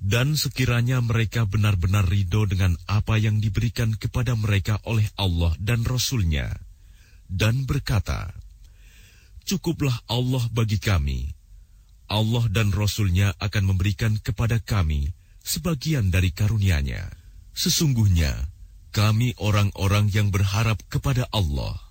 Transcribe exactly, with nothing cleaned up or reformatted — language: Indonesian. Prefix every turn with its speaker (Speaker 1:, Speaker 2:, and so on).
Speaker 1: Dan sekiranya mereka benar-benar ridho dengan apa yang diberikan kepada mereka oleh Allah dan Rasul-Nya, dan berkata, "Cukuplah Allah bagi kami. Allah dan Rasul-Nya akan memberikan kepada kami sebagian dari karunia-Nya. Sesungguhnya, kami orang-orang yang berharap kepada Allah."